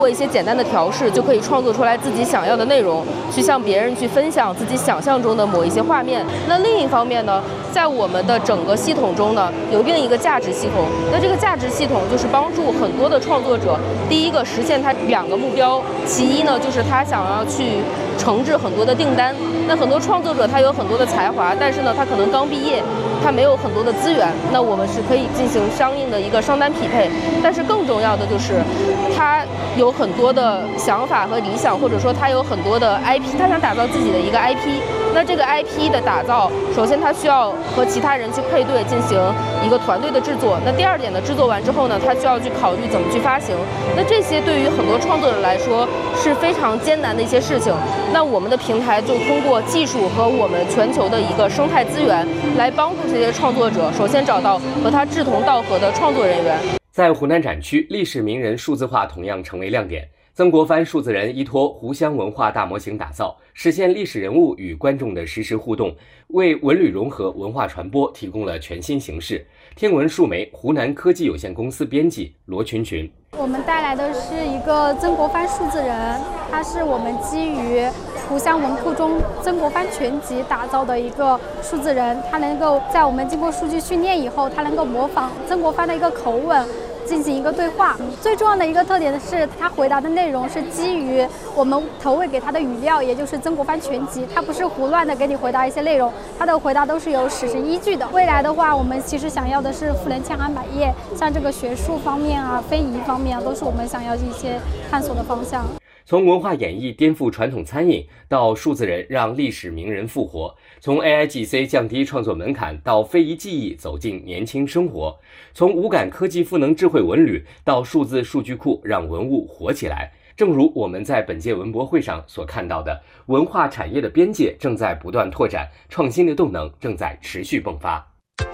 做一些简单的调试，就可以创作出来自己想要的内容，去向别人去分享自己想象中的某一些画面。那另一方面呢，在我们的整个系统中呢，有另一个价值系统。那这个价值系统就是帮助很多的创作者，第一个实现他2个目标，其一呢就是他想要去承制很多的订单。那很多创作者他有很多的才华，但是呢他可能刚毕业，他没有很多的资源，那我们是可以进行相应的一个商单匹配。但是更重要的就是他有很多的想法和理想，或者说他有很多的 IP， 他想打造自己的一个 IP。那这个 IP 的打造，首先他需要和其他人去配对，进行一个团队的制作。那第二点呢，制作完之后呢，他需要去考虑怎么去发行。那这些对于很多创作者来说是非常艰难的一些事情。那我们的平台就通过技术和我们全球的一个生态资源，来帮助这些创作者，首先找到和他志同道合的创作人员。 在湖南展区，历史名人数字化同样成为亮点。曾国藩数字人依托湖湘文化大模型打造，实现历史人物与观众的实时互动，为文旅融合文化传播提供了全新形式。天文数媒湖南科技有限公司编辑罗群群， 我们带来的是一个曾国藩数字人，它是我们基于湖湘文库中曾国藩全集打造的一个数字人，它能够在我们经过数据训练以后，它能够模仿曾国藩的一个口吻进行一个对话。最重要的一个特点是，他回答的内容是基于我们投喂给他的语料，也就是曾国藩全集，他不是胡乱的给你回答一些内容，他的回答都是有史实依据的。未来的话，我们其实想要的是富人千行百业，像这个学术方面啊、非遗方面啊，都是我们想要一些探索的方向。 从文化演绎颠覆传统餐饮，到数字人让历史名人复活；从 AIGC 降低创作门槛，到非遗技艺走进年轻生活；从无感科技赋能智慧文旅，到数字数据库让文物活起来。正如我们在本届文博会上所看到的，文化产业的邊界正在不斷拓展，創新的動能正在持續迸發。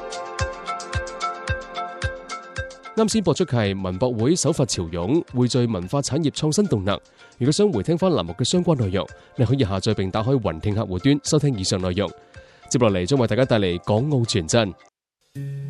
啱先播出係文博會首發潮湧，匯聚文化產業創新動能。如果想回聽翻欄目嘅相關內容，你可以下載並打開雲聽客戶端收聽以上內容。接落嚟將為大家帶嚟港澳傳真。